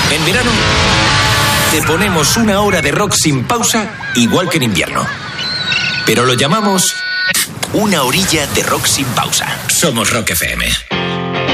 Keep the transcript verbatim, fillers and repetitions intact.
En verano, te ponemos una hora de rock sin pausa, igual que en invierno. Pero lo llamamos una orilla de rock sin pausa. Somos Rock F M.